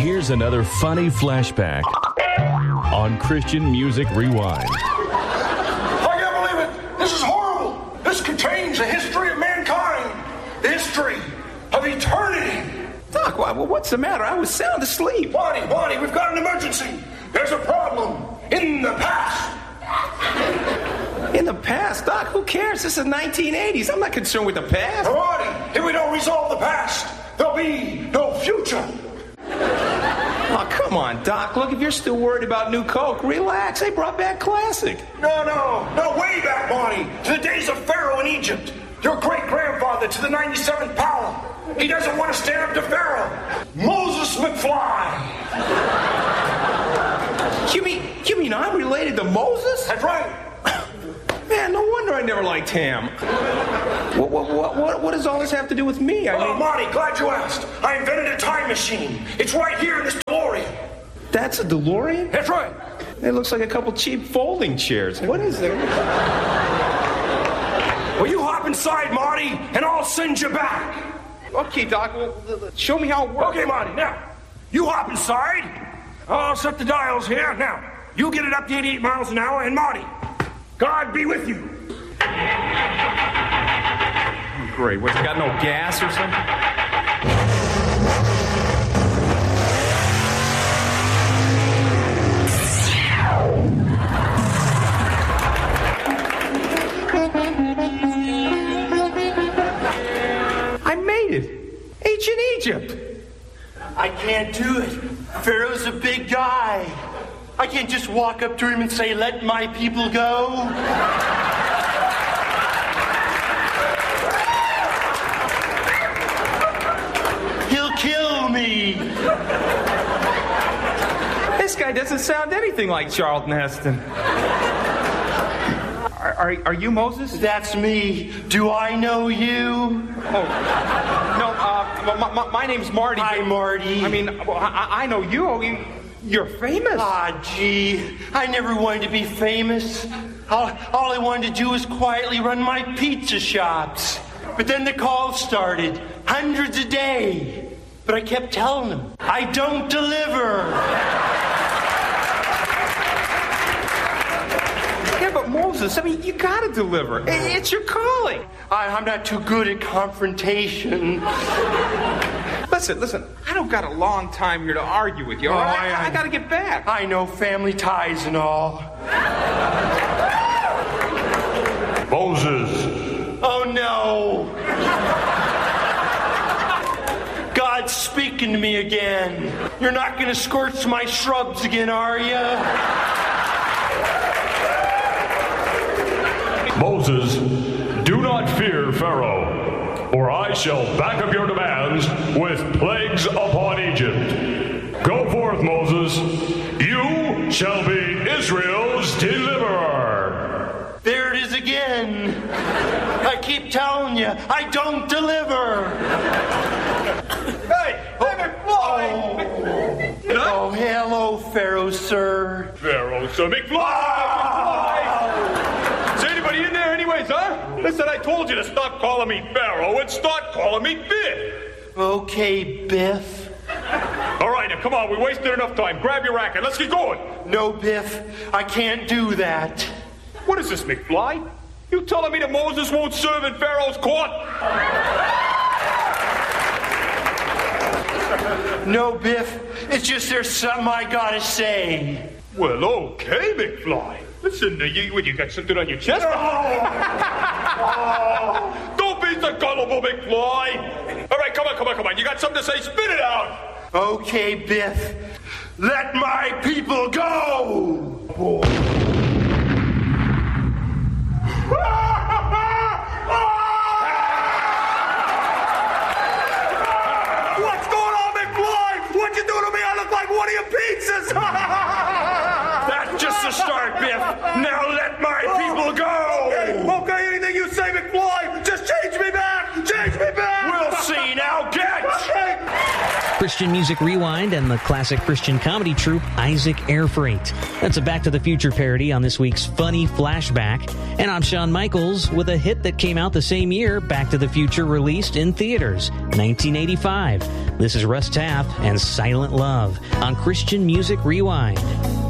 Here's another funny flashback on Christian Music Rewind. I can't believe it. This is horrible. This contains the history of mankind. The history of eternity. Doc, what's the matter? I was sound asleep. Bonnie, we've got an emergency. There's a problem in the past. In the past? Doc, who cares? This is 1980s. I'm not concerned with the past. Bonnie, if we don't resolve the past, there'll be no future. Oh, come on, Doc. Look, if you're still worried about New Coke, relax. They brought back classic. No, way back, Bonnie, to the days of Pharaoh in Egypt. Your great-grandfather to the 97th power. He doesn't want to stand up to Pharaoh. Moses McFly. You mean I'm related to Moses? That's right. Man, no wonder I never liked ham. What does all this have to do with me? Marty, glad you asked. I invented a time machine. It's right here in this DeLorean. That's a DeLorean? That's right. It looks like a couple cheap folding chairs. What is it? Well, you hop inside, Marty, and I'll send you back. Okay, Doc, well, show me how it works. Okay, Marty, now, you hop inside. I'll set the dials here. Now, you get it up to 88 miles an hour, and Marty, God be with you. Great. What's it got, no gas or something? I made it. Ancient Egypt. I can't do it. Pharaoh's a big guy. I can't just walk up to him and say, "Let my people go." He'll kill me. This guy doesn't sound anything like Charlton Heston. Are you Moses? That's me. Do I know you? Oh, no, my name's Marty. Hi, Marty. I mean, I know you. You're famous. Ah, gee. I never wanted to be famous. All I wanted to do was quietly run my pizza shops. But then the calls started. Hundreds a day. But I kept telling them, I don't deliver. Yeah, but Moses, I mean, you gotta deliver. It's your calling. I'm not too good at confrontation. Listen, I don't got a long time here to argue with you, all right? I gotta get back. I know, family ties and all. Moses. Oh, no. God's speaking to me again. You're not going to scorch my shrubs again, are you? Moses, do not fear Pharaoh, or I shall back up your demands with plagues upon Egypt. Go forth, Moses. You shall be Israel's deliverer. There it is again. I keep telling you, I don't deliver. Hey, McFly! Oh, hello, Pharaoh, sir. Pharaoh, Sir McFly! Is anybody in there anyways, huh? Listen, I told you to stop calling me Pharaoh and start calling me Biff. Okay, Biff. All right, now come on, we wasted enough time. Grab your racket, let's get going. No, Biff, I can't do that. What is this, McFly? You telling me that Moses won't serve in Pharaoh's court? No, Biff, it's just there's something I gotta say. Well, okay, McFly. Listen, you got something on your chest? Don't be so gullible, McFly. All right, come on. You got something to say? Spit it out. Okay, Biff. Let my people go! What's going on, McFly? What'd you do to me? I look like one of your pizzas. That's just the start, Biff. Now let my people go! Okay, anything you say, McFly, just change me back. We'll see. Now get! Christian Music Rewind and the classic Christian comedy troupe Isaac Air Freight. That's a Back to the Future parody on this week's Funny Flashback. And I'm Shawn Michaels with a hit that came out the same year Back to the Future released in theaters, 1985. This is Russ Taff and Silent Love on Christian Music Rewind.